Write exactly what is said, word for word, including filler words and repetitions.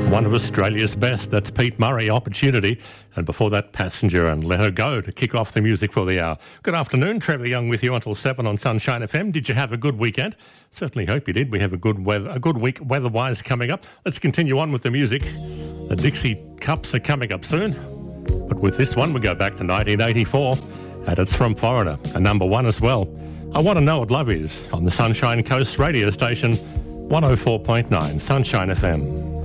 One of Australia's best, that's Pete Murray, Opportunity. And before that, Passenger and Let Her Go to kick off the music for the hour. Good afternoon, Trevor Young with you until seven on Sunshine F M. Did you have a good weekend? Certainly hope you did. We have a good weather, a good week weather-wise coming up. Let's continue on with the music. The Dixie Cups are coming up soon. But with this one, we go back to nineteen eighty-four. And it's from Foreigner, a number one as well. I Want to Know What Love Is on the Sunshine Coast radio station, one oh four point nine Sunshine F M.